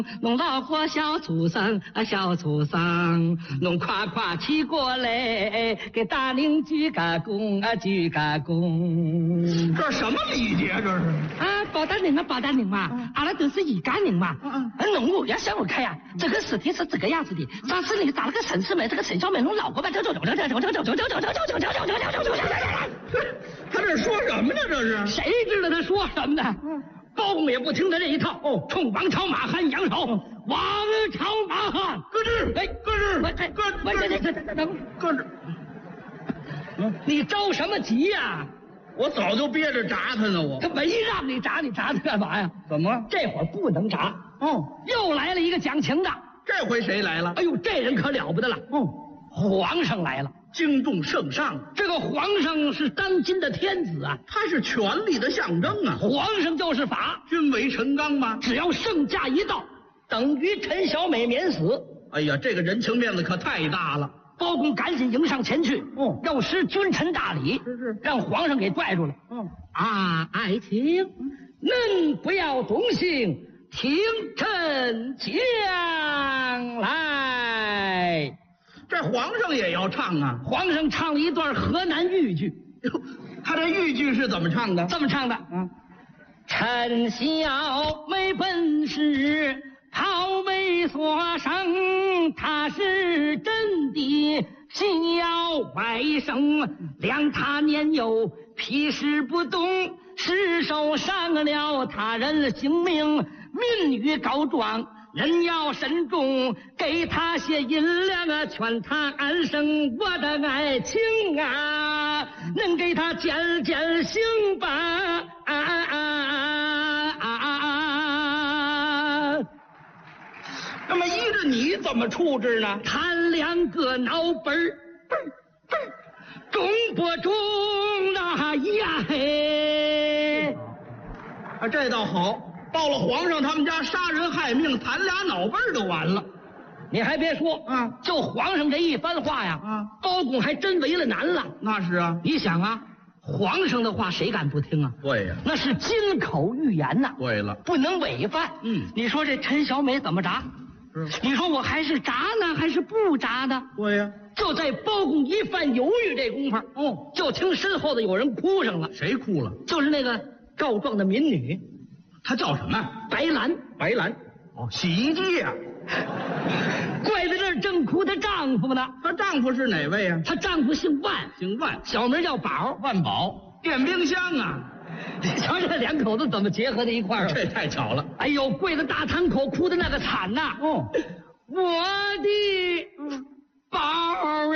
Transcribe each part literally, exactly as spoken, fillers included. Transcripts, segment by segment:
弄老婆小畜生啊，小畜生，弄夸夸起过来，给大领鞠个躬啊，鞠个躬。 这什么礼节这是？ 啊，包大人啊，包大人嘛，阿拉都是一家人嘛。 嗯嗯。弄我要想我看呀，这个尸体是这个样子的，上次那个打了个陈世美，这个陈小美弄老婆吧，就就就就就就就就就就就就就就就就就就。 他这说什么呢？这是谁知道他说什么呢？嗯。包公也不听他这一套，哦，冲王朝马汉扬手，王朝马汉， 搁这， 哎， 搁这， 哎， 搁搁这，这这等， 搁这。 嗯，你着什么急呀？ 我早就憋着铡他呢，我。 他没让你铡，你铡他干嘛呀？ 怎么？ 这会儿不能铡。 哦， 又来了一个讲情的。 这回谁来了？ 哎呦，这人可了不得了。 哦， 皇上来了。 惊动圣上， 这个皇上是当今的天子啊， 他是权力的象征啊。 皇上就是法， 君为臣纲吗？ 只要圣驾一到，等于陈小美免死。 哎呀，这个人情面子可太大了。 包公赶紧迎上前去， 哦， 要施君臣大礼， 是是， 让皇上给拽住了。 嗯啊，爱卿，恁不要动心，听臣讲来。 这皇上也要唱啊！ 皇上唱了一段河南豫剧， 哟，他这豫剧是怎么唱的？ 这么唱的： 嗯， 陈小美本是桃美所生，她是真的小外甥，量他年幼，屁事不懂，失手伤了他人性命，民女告状。人要慎重，给他些银两啊，劝他安生我的爱情啊，能给他减减刑吧啊啊啊啊啊！ 那么依着你怎么处置呢？ 弹两个脑本儿，中不中那呀嘿？ 啊，这倒好。到了皇上他们家杀人害命，弹俩脑背就完了。 你还别说啊， 就皇上这一番话呀， 啊， 包公还真为了难了。 那是啊， 你想啊，皇上的话谁敢不听啊？ 对呀、啊， 那是金口玉言呐。 对了， 不能违犯。 嗯， 你说这陈小美怎么铡？ 是。 你说我还是铡呢，还是不铡呢？ 对呀、啊。 就在包公一番犹豫这功夫， 哦， 就听身后的有人哭上了。 谁哭了？ 就是那个告状的民女。 她叫什么？ 白兰。 白兰。哦，洗衣机呀、 啊。怪在这儿正哭她丈夫呢。 她丈夫是哪位啊？ 她丈夫姓万， 姓万， 小名叫宝， 万宝。电冰箱啊！ 你瞧这两口子怎么结合在一块儿？ 这太巧了。 哎呦，跪在大堂口哭的那个惨呐！ 哦， 我的宝儿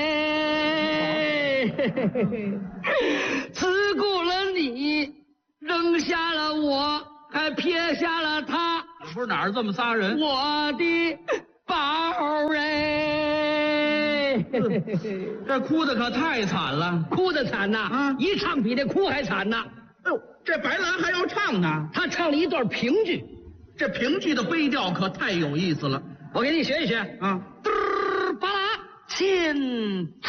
哎，自顾了你，扔下了我，还撇下了他。 不是哪儿这么仨人？ 我的宝儿哎， 这哭的可太惨了， 哭的惨呐！ 啊， 一唱比这哭还惨呐！ 哎呦，这白兰还要唱呢。 他唱了一段评剧， 这评剧的悲调可太有意思了。 我给你学一学啊。 嘚巴拉，亲